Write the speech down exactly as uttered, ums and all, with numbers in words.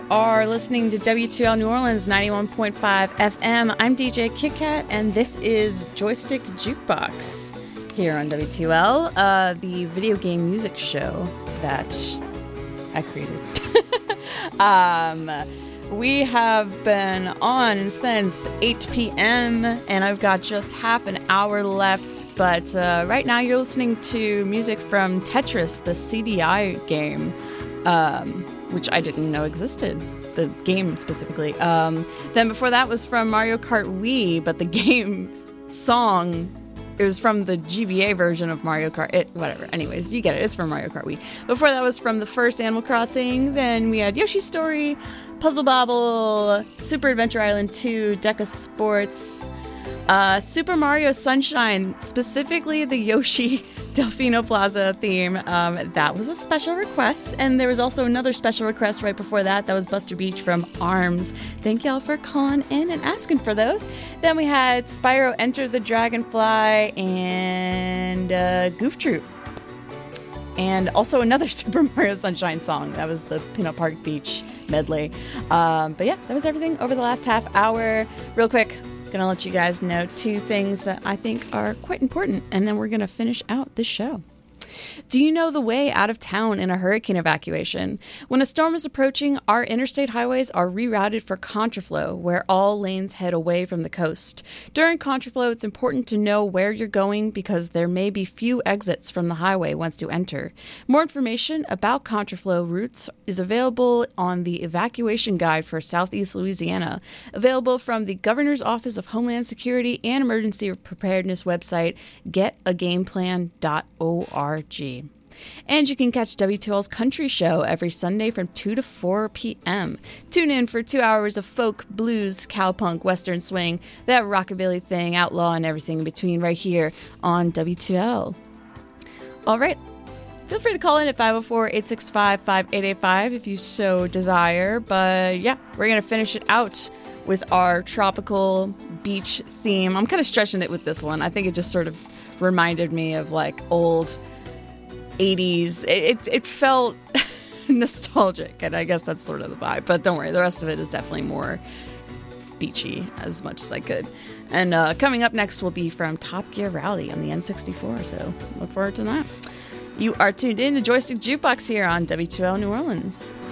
You are listening to W two L New Orleans ninety-one point five F M. I'm D J Kit Kat, and this is Joystick Jukebox here on W two L, uh, the video game music show that I created. um, we have been on since eight p.m., and I've got just half an hour left, but uh, right now you're listening to music from Tetris, the C D I game. Um, which I didn't know existed, the game specifically. Um, then before that was from Mario Kart Wii, but the game song, it was from the G B A version of Mario Kart, it, whatever. Anyways, you get it, it's from Mario Kart Wii. Before that was from the first Animal Crossing, then we had Yoshi's Story, Puzzle Bobble, Super Adventure Island two, Deca Sports, uh, Super Mario Sunshine, specifically the Yoshi Delfino Plaza theme. Um, that was a special request, and there was also another special request right before that. That was Buster Beach from ARMS. Thank y'all for calling in and asking for those. Then we had Spyro Enter the Dragonfly and uh, Goof Troop. And also another Super Mario Sunshine song. That was the Pinot Park Beach medley. Um, but yeah, that was everything over the last half hour. Real quick, gonna let you guys know two things that I think are quite important, and then we're gonna finish out this show. Do you know the way out of town in a hurricane evacuation? When a storm is approaching, our interstate highways are rerouted for contraflow, where all lanes head away from the coast. During contraflow, it's important to know where you're going because there may be few exits from the highway once you enter. More information about contraflow routes is available on the Evacuation Guide for Southeast Louisiana, available from the Governor's Office of Homeland Security and Emergency Preparedness website, get a game plan dot org. And you can catch W two L's Country Show every Sunday from two to four p.m. Tune in for two hours of folk, blues, cowpunk, western swing, that rockabilly thing, outlaw, and everything in between right here on W two L. All right. Feel free to call in at five oh four, eight six five, five eight eight five if you so desire. But yeah, we're going to finish it out with our tropical beach theme. I'm kind of stretching it with this one. I think it just sort of reminded me of like old eighties. It, it, it felt nostalgic, and I guess that's sort of the vibe. But don't worry, the rest of it is definitely more beachy as much as I could. And uh, coming up next will be from Top Gear Rally on the N sixty-four, so look forward to that. You are tuned in to Joystick Jukebox here on W two L New Orleans.